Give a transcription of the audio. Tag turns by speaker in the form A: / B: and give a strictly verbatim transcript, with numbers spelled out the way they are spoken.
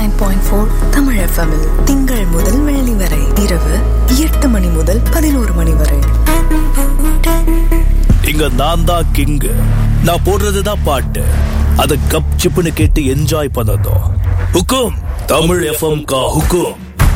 A: Nine point four Tamil எஃப்எம்மில் திங்கள் முதல் வெள்ளி வரை இரவு எட்டு மணி முதல் பதினோரு மணி வரை.
B: இங்க நான் தான் கிங். நான் போடுறதுதான் பாட்டு. அத கப் சிப்புன்னு கேட்டு என்ஜாய் பண்ணதும். ஹுக்கும் தமிழ் எஃப்எம் கா ஹுக்கும்.